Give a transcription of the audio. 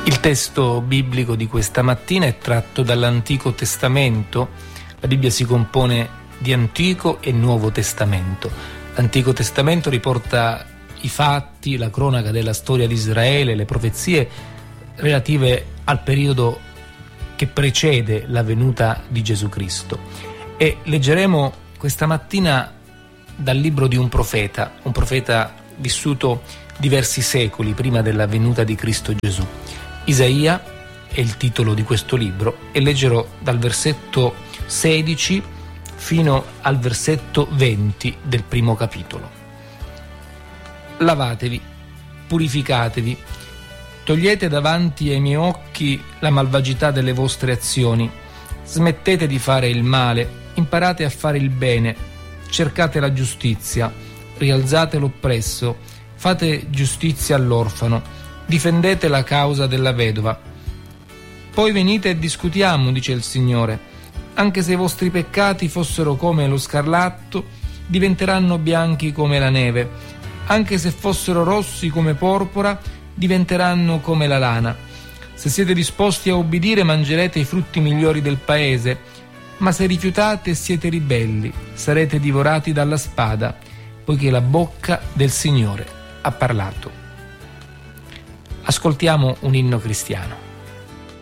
Il testo biblico di questa mattina è tratto dall'Antico Testamento. La Bibbia si compone di Antico e Nuovo Testamento. L'Antico Testamento riporta i fatti, la cronaca della storia di Israele, le profezie relative al periodo che precede la venuta di Gesù Cristo. E leggeremo questa mattina dal libro di un profeta vissuto diversi secoli prima della venuta di Cristo Gesù. Isaia è il titolo di questo libro e leggerò dal versetto 16 fino al versetto 20 del primo capitolo. Lavatevi, purificatevi, togliete davanti ai miei occhi la malvagità delle vostre azioni, smettete di fare il male, imparate a fare il bene, cercate la giustizia, rialzate l'oppresso, fate giustizia all'orfano, difendete la causa della vedova. Poi venite e discutiamo, dice il Signore. Anche se i vostri peccati fossero come lo scarlatto, diventeranno bianchi come la neve. Anche se fossero rossi come porpora, diventeranno come la lana. Se siete disposti a obbedire, mangerete i frutti migliori del paese. Ma se rifiutate e siete ribelli, sarete divorati dalla spada, poiché la bocca del Signore ha parlato. Ascoltiamo un inno cristiano.